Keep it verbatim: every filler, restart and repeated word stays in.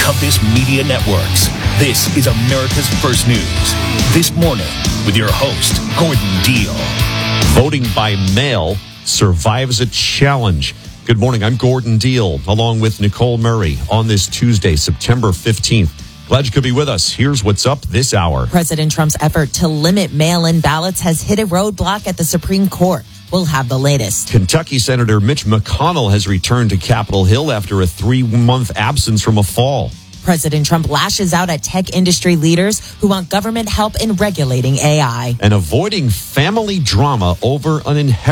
Compass Media Networks. This is America's First News. This morning with your host, Gordon Deal. Voting by mail survives a challenge. Good morning. I'm Gordon Deal, along with Nicole Murray on this Tuesday, September fifteenth. Glad you could be with us. Here's what's up this hour. President Trump's effort to limit mail-in ballots has hit a roadblock at the Supreme Court. We'll have the latest. Kentucky Senator Mitch McConnell has returned to Capitol Hill after a three-month absence from a fall. President Trump lashes out at tech industry leaders who want government help in regulating A I. And avoiding family drama over an inheritance.